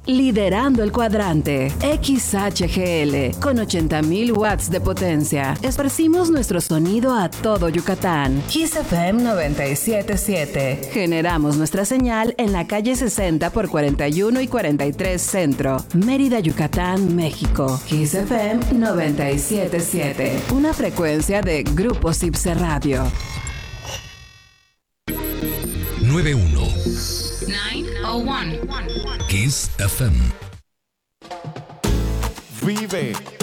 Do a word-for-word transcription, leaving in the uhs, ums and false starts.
liderando el cuadrante. X H G L, con ochenta mil watts de potencia. Esparcimos nuestro sonido a todo Yucatán. Kiss F M noventa y siete punto siete. Generamos nuestra señal en la calle sesenta por cuarenta y uno y cuarenta y tres Centro, Mérida, Yucatán, México. Kiss F M noventa y siete punto siete. Una frecuencia de Grupo Cipse Radio. noventa y uno. noventa y uno. Kiss F M. Vive